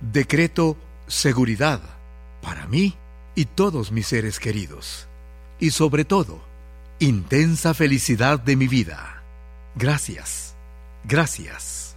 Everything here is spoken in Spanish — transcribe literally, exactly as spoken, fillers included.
Decreto seguridad para mí y todos mis seres queridos. Y sobre todo, intensa felicidad de mi vida. Gracias, gracias.